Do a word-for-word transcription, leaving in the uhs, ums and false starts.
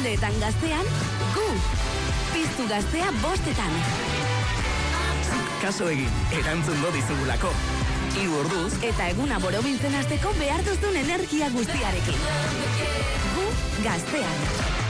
orduetan gaztean, gu. Piztu gaztea bostetan. Kaso egin, erantzungo dizugulako. Hiru orduz, eta eguna borobiltzen hasteko behar duzun energia guztiarekin. Gu gaztean.